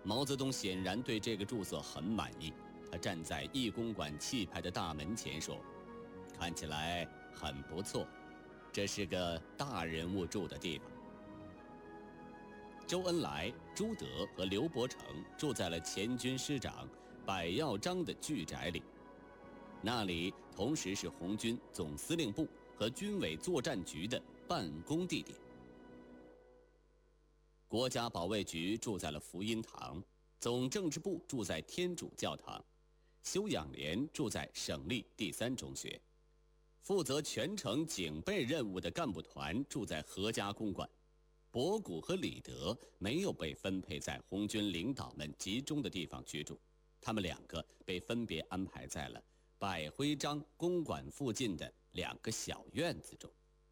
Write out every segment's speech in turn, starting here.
毛泽东显然对这个住所很满意，他站在义公馆气派的大门前说：“看起来很不错，这是个大人物住的地方。”周恩来、朱德和刘伯承住在了前军师长柏耀章的巨宅里，那里同时是红军总司令部和军委作战局的办公地点。国家保卫局住在了福音堂，总政治部住在天主教堂，修养连住在省立第3中学，负责全程警备任务的干部团住在何家公馆。博古和李德没有被分配在红军领导们集中的地方居住，他们2个被分别安排在了柏徽章公馆附近的2个小院子中。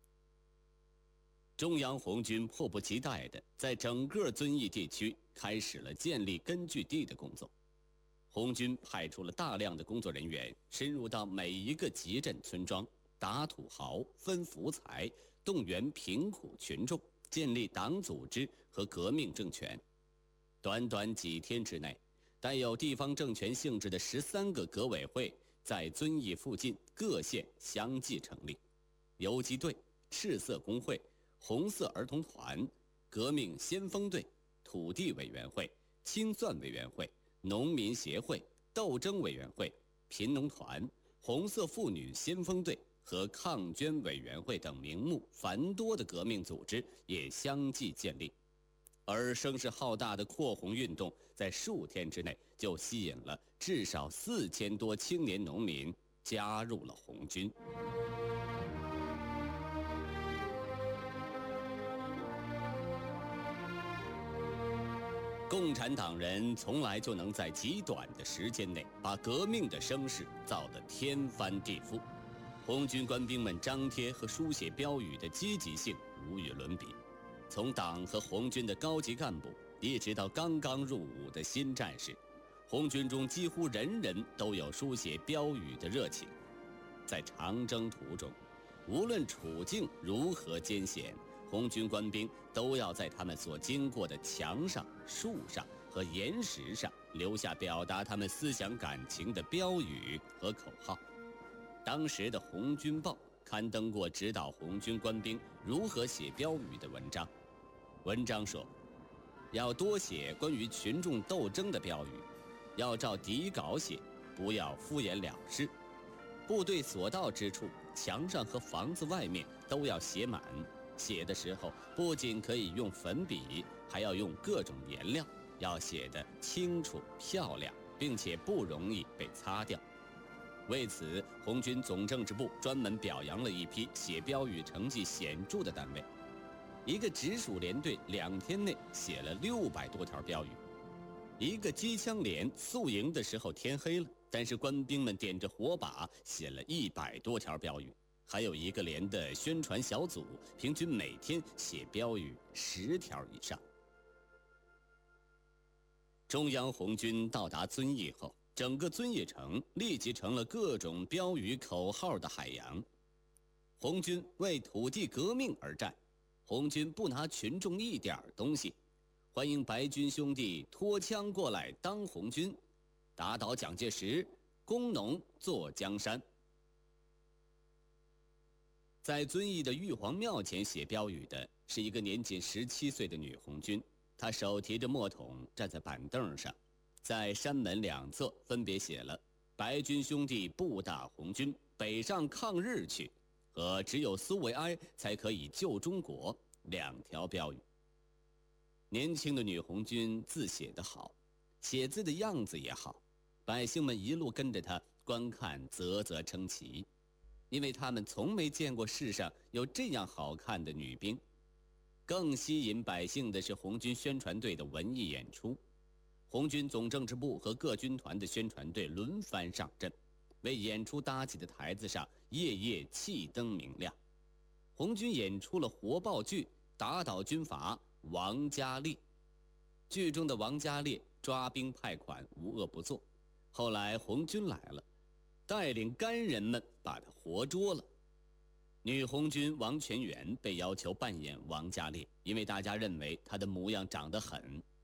中央红军迫不及待地在整个遵义地区开始了建立根据地的工作。红军派出了大量的工作人员，深入到每一个集镇村庄，打土豪、分福财，动员贫苦群众，建立党组织和革命政权。短短几天之内，带有地方政权性质的13个革委会在遵义附近各县相继成立，游击队、赤色工会、红色儿童团、革命先锋队、土地委员会、清算委员会、农民协会、斗争委员会、贫农团、红色妇女先锋队和抗捐委员会等名目繁多的革命组织也相继建立，而声势浩大的扩红运动在数天之内就吸引了至少4000多青年农民加入了红军。共产党人从来就能在极短的时间内把革命的声势造得天翻地覆，红军官兵们张贴和书写标语的积极性无与伦比，从党和红军的高级干部一直到刚刚入伍的新战士，红军中几乎人人都有书写标语的热情。在长征途中，无论处境如何艰险，红军官兵都要在他们所经过的墙上、树上和岩石上留下表达他们思想感情的标语和口号。当时的《红军报》刊登过指导红军官兵如何写标语的文章。文章说，要多写关于群众斗争的标语，要照底稿写，不要敷衍了事。部队所到之处，墙上和房子外面都要写满。写的时候不仅可以用粉笔，还要用各种颜料，要写得清楚漂亮，并且不容易被擦掉。为此，红军总政治部专门表扬了一批写标语成绩显著的单位。一个直属连队2天内写了600多条标语。一个机枪连宿营的时候天黑了，但是官兵们点着火把写了100多条标语。还有一个连的宣传小组平均每天写标语10条以上。中央红军到达遵义后，整个遵义城立即成了各种标语口号的海洋。红军为土地革命而战，红军不拿群众一点东西，欢迎白军兄弟拖枪过来当红军，打倒蒋介石，工农做江山。在遵义的玉皇庙前写标语的是一个年仅17岁的女红军，她手提着墨筒站在板凳上，在山门2侧分别写了“白军兄弟不打红军，北上抗日去”和“只有苏维埃才可以救中国”2条标语。年轻的女红军字写得好，写字的样子也好，百姓们一路跟着她观看，啧啧称奇。因为他们从没见过世上有这样好看的女兵。更吸引百姓的是红军宣传队的文艺演出。红军总政治部和各军团的宣传队轮番上阵，为演出搭起的台子上夜夜气灯明亮。红军演出了活报剧《打倒军阀王家烈》，剧中的王家烈抓兵派款，无恶不作。后来红军来了，带领干人们把他活捉了。女红军王全元被要求扮演王家烈，因为大家认为她的模样长得狠，